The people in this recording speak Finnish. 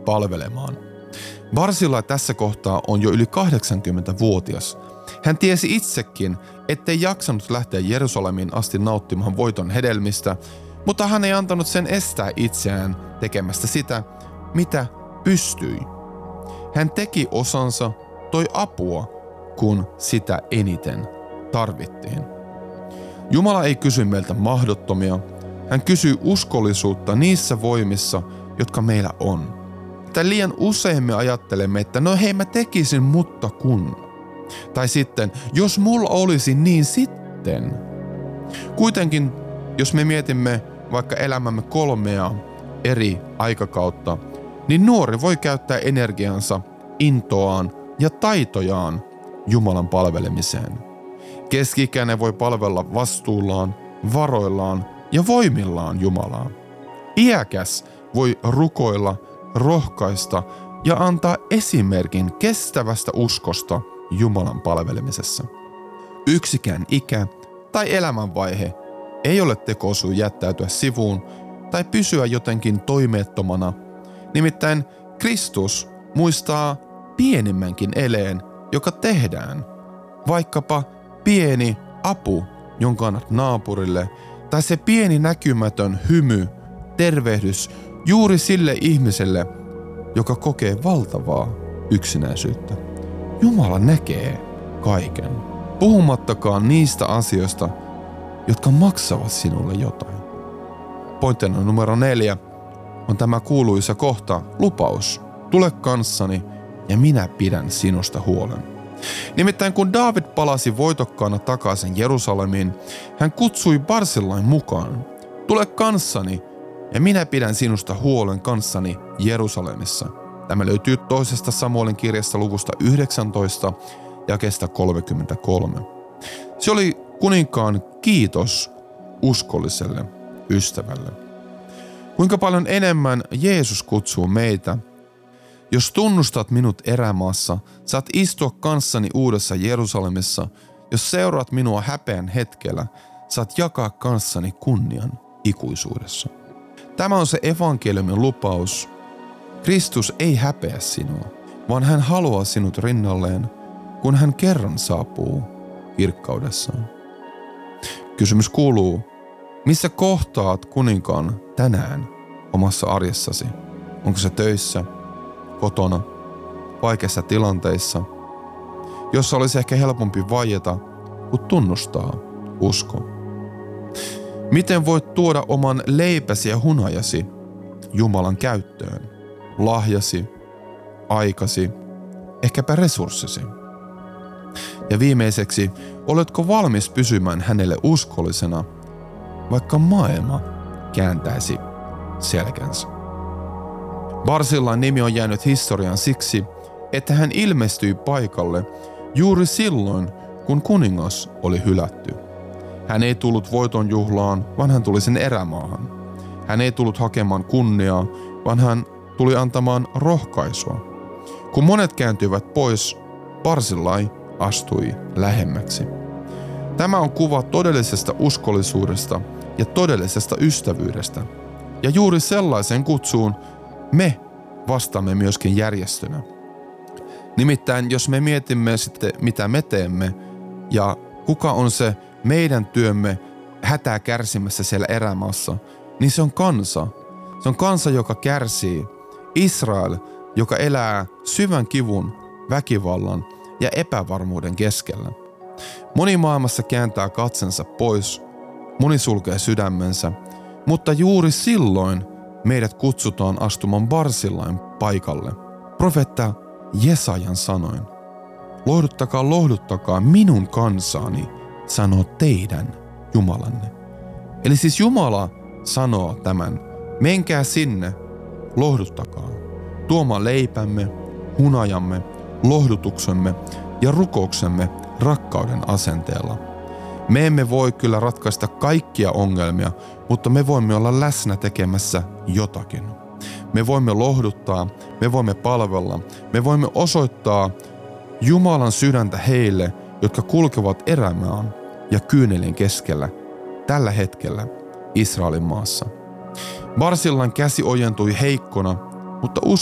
palvelemaan. Barzillai tässä kohtaa on jo yli 80-vuotias. Hän tiesi itsekin, ettei jaksanut lähteä Jerusalemiin asti nauttimaan voiton hedelmistä, mutta hän ei antanut sen estää itseään tekemästä sitä, mitä pystyi. Hän teki osansa, toi apua, kun sitä eniten tarvittiin. Jumala ei kysy meiltä mahdottomia, hän kysyy uskollisuutta niissä voimissa, jotka meillä on. Että liian usein me ajattelemme, että no hei mä tekisin, mutta kun. Tai sitten, jos mulla olisi niin sitten. Kuitenkin, jos me mietimme vaikka elämämme 3 eri aikakautta, niin nuori voi käyttää energiansa, intoaan ja taitojaan Jumalan palvelemiseen. Keski-ikäinen voi palvella vastuullaan, varoillaan ja voimillaan Jumalaa. Iäkäs voi rukoilla, rohkaista ja antaa esimerkin kestävästä uskosta Jumalan palvelemisessa. Yksikään ikä tai elämänvaihe ei ole tekosyy jättäytyä sivuun tai pysyä jotenkin toimeettomana. Nimittäin Kristus muistaa pienimmänkin eleen, joka tehdään. Vaikkapa pieni apu, jonka annat naapurille, tai se pieni näkymätön hymy, tervehdys juuri sille ihmiselle, joka kokee valtavaa yksinäisyyttä. Jumala näkee kaiken, puhumattakaan niistä asioista, jotka maksavat sinulle jotain. Pointtina numero 4 on tämä kuuluisa kohta, lupaus. Tule kanssani ja minä pidän sinusta huolen. Nimittäin kun Daavid palasi voitokkaana takaisin Jerusalemiin, hän kutsui Barzillain mukaan. Tule kanssani ja minä pidän sinusta huolen kanssani Jerusalemissa. Tämä löytyy 2. Samuelin kirjasta luvusta 19 jakeesta 33. Se oli kuninkaan kiitos uskolliselle ystävälle. Kuinka paljon enemmän Jeesus kutsuu meitä. Jos tunnustat minut erämaassa, saat istua kanssani uudessa Jerusalemissa. Jos seuraat minua häpeän hetkellä, saat jakaa kanssani kunnian ikuisuudessa. Tämä on se evankeliumin lupaus. Kristus ei häpeä sinua, vaan hän haluaa sinut rinnalleen, kun hän kerran saapuu kirkkaudessaan. Kysymys kuuluu, missä kohtaat kuninkaan tänään omassa arjessasi? Onko se töissä, kotona, vaikeissa tilanteissa, jossa olisi ehkä helpompi vaieta, kun tunnustaa usko? Miten voit tuoda oman leipäsi ja hunajasi Jumalan käyttöön? Lahjasi, aikasi, ehkäpä resurssisi. Ja viimeiseksi, oletko valmis pysymään hänelle uskollisena, vaikka maailma kääntäisi selkänsä? Barzillain nimi on jäänyt historiaan siksi, että hän ilmestyi paikalle juuri silloin, kun kuningas oli hylätty. Hän ei tullut voitonjuhlaan, vaan hän tuli sen erämaahan. Hän ei tullut hakemaan kunniaa, vaan hän tuli antamaan rohkaisua. Kun monet kääntyivät pois, Barzillai astui lähemmäksi. Tämä on kuva todellisesta uskollisuudesta ja todellisesta ystävyydestä. Ja juuri sellaisen kutsuun me vastaamme myöskin järjestönä. Nimittäin jos me mietimme sitten mitä me teemme ja kuka on se meidän työmme hätää kärsimässä siellä erämaassa, niin se on kansa. Se on kansa, joka kärsii. Israel, joka elää syvän kivun, väkivallan ja epävarmuuden keskellä. Moni maailmassa kääntää katsensa pois, moni sulkee sydämensä, mutta juuri silloin meidät kutsutaan astumaan Barzillain paikalle. Profeetta Jesajan sanoin, lohduttakaa minun kansaani, sanoo teidän Jumalanne. Eli siis Jumala sanoo tämän, menkää sinne, lohduttakaa, tuomaan leipämme, hunajamme, lohdutuksemme ja rukouksemme rakkauden asenteella. Me emme voi kyllä ratkaista kaikkia ongelmia, mutta me voimme olla läsnä tekemässä jotakin. Me voimme lohduttaa, me voimme palvella, me voimme osoittaa Jumalan sydäntä heille, jotka kulkevat erämaan ja kyynelien keskellä tällä hetkellä Israelin maassa. Barzillain käsi ojentui heikkona, mutta